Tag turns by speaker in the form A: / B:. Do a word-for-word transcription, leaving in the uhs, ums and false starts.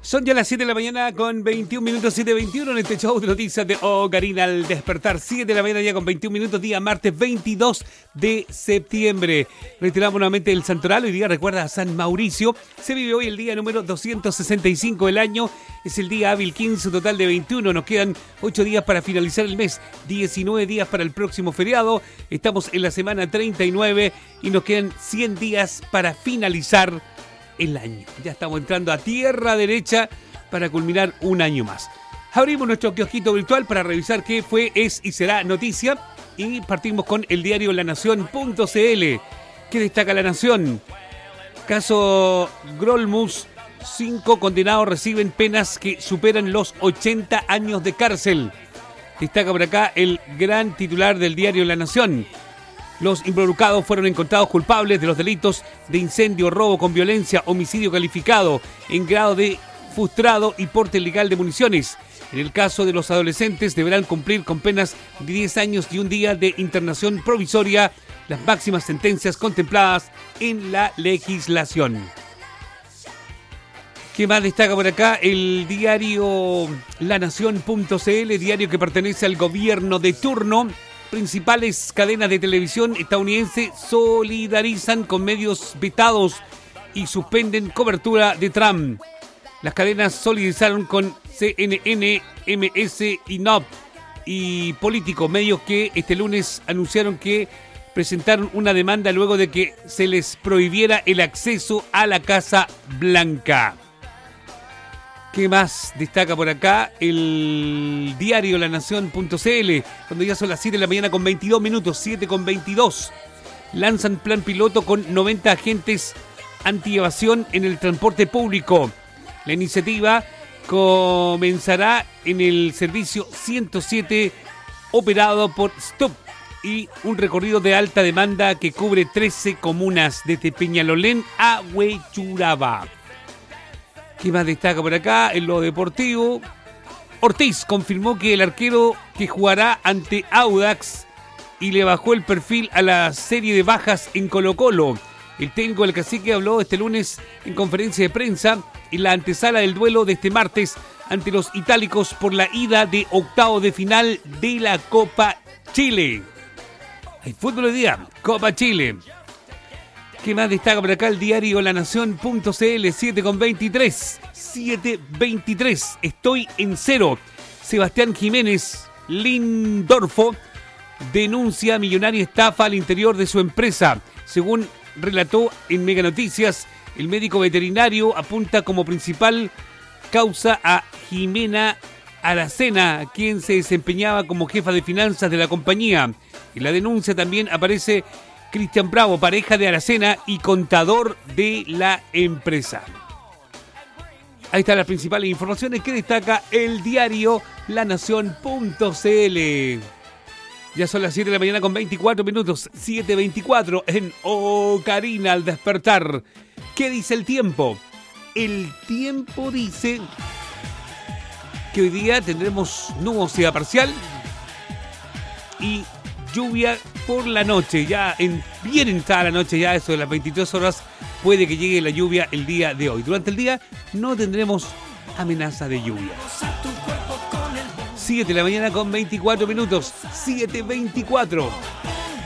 A: Son ya las siete de la mañana con veintiún minutos, siete veintiuno en este show de noticias de Ocarina al despertar. siete de la mañana ya con veintiún minutos, día martes veintidós de septiembre. Reiteramos nuevamente el santoral. Hoy día recuerda a San Mauricio. Se vive hoy el día número doscientos sesenta y cinco del año. Es el día hábil quince, un total de veintiuno. Nos quedan ocho días para finalizar el mes. diecinueve días para el próximo feriado. Estamos en la semana treinta y nueve y nos quedan cien días para finalizar el año. Ya estamos entrando a tierra derecha para culminar un año más. Abrimos nuestro kiosquito virtual para revisar qué fue, es y será noticia. Y partimos con el diario La Nación punto c l. ¿Qué destaca La Nación? Caso Grolmus. Cinco condenados reciben penas que superan los ochenta años de cárcel. Destaca por acá el gran titular del diario La Nación. Los involucrados fueron encontrados culpables de los delitos de incendio, robo con violencia, homicidio calificado en grado de frustrado y porte ilegal de municiones. En el caso de los adolescentes deberán cumplir con penas de diez años y un día de internación provisoria, las máximas sentencias contempladas en la legislación. ¿Qué más destaca por acá? El diario La Nación punto c l, diario que pertenece al gobierno de turno. Principales cadenas de televisión estadounidense solidarizan con medios vetados y suspenden cobertura de Trump. Las cadenas solidarizaron con C N N, M S y N O P y Político, medios que este lunes anunciaron que presentaron una demanda luego de que se les prohibiera el acceso a la Casa Blanca. ¿Qué más destaca por acá? El diario La Nación punto c l, cuando ya son las siete de la mañana con veintidós minutos, siete con veintidós. Lanzan plan piloto con noventa agentes antievasión en el transporte público. La iniciativa comenzará en el servicio ciento siete operado por Stop y un recorrido de alta demanda que cubre trece comunas desde Peñalolén a Huechuraba. ¿Qué más destaca por acá? En lo deportivo, Ortiz confirmó que el arquero que jugará ante Audax y le bajó el perfil a la serie de bajas en Colo-Colo. El técnico del Cacique habló este lunes en conferencia de prensa en la antesala del duelo de este martes ante los itálicos por la ida de octavo de final de la Copa Chile. Hay fútbol hoy día, Copa Chile. ¿Qué más destaca por acá? El diario La Nación punto c l, siete con veintitrés. siete veintitrés. Estoy en cero. Sebastián Jiménez Lindorfo denuncia millonaria estafa al interior de su empresa. Según relató en Mega Noticias, el médico veterinario apunta como principal causa a Jimena Aracena, quien se desempeñaba como jefa de finanzas de la compañía. En la denuncia también aparece Cristian Bravo, pareja de Aracena y contador de la empresa. Ahí están las principales informaciones que destaca el diario La Nación punto c l. Ya son las siete de la mañana con veinticuatro minutos, siete veinticuatro en Ocarina al despertar. ¿Qué dice el tiempo? El tiempo dice que hoy día tendremos nubosidad parcial y lluvia por la noche, ya en, bien entrada la noche, ya eso de las veintitrés horas, puede que llegue la lluvia el día de hoy. Durante el día no tendremos amenaza de lluvia. siete de la mañana con veinticuatro minutos, siete veinticuatro.